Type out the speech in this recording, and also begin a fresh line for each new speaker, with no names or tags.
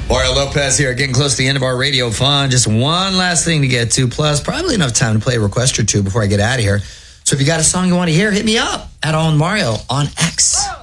Mario Lopez here, getting close to the end of our radio fun. Just one last thing to get to, plus probably enough time to play a request or two before I get out of here. So if you got a song you want to hear, hit me up at On Mario on X.